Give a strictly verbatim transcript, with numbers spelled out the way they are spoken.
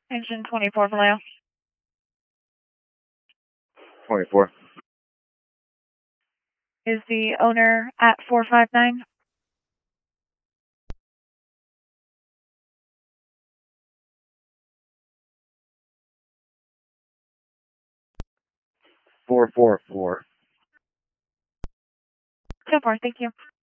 Engine twenty-four, Vallejo. twenty-four. Is the owner at four five nine? four four four. ten four, thank you.